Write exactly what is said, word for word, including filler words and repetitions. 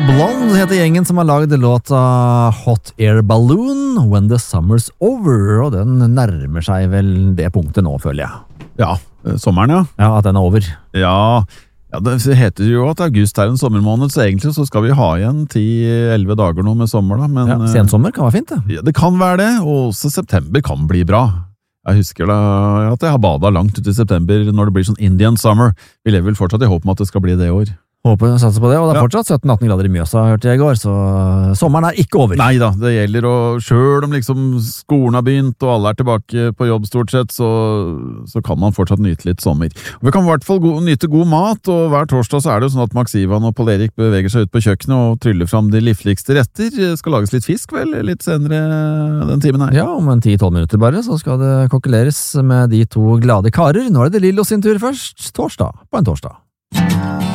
Blonde heter gjengen som har laget låta Hot Air Balloon, When the Summer's Over, og den nærmer seg vel det punktet nå, føler jeg. Ja, sommeren, ja. Ja, at den er over. Ja, ja det heter jo at august er en sommermåned, så egentlig så skal vi ha igjen ti elleve dager nå med sommer, da. Men, ja, sensommer kan være fint, det. Ja, det kan være det, og også september kan bli bra. Jeg husker da at jeg har badet langt ut i september når det blir sånn Indian summer. Vi lever vel fortsatt i håp om at det skal bli det i år. Håper jeg satser på det, og det er Ja. fortsatt sytten atten grader i Mjøsa, hørte jeg i går, så sommeren er ikke over. Nei da, det gjelder å, selv om liksom skolen har begynt og alle er tilbake på jobb stort sett, så, så kan man fortsatt nyte litt sommer. Og vi kan i hvert fall go nyte god mat, og hver torsdag så er det jo sånn at Max Ivan og Pål Erik beveger seg ut på kjøkkenet og tryller fram de livligste retter. Skal lages litt fisk, vel, litt senere den timen her. Ja, om en ti tolv minutter bare, så skal det kokkeleres med de to glade karer. Nå er det Lillo sin tur først, torsdag, på en torsdag.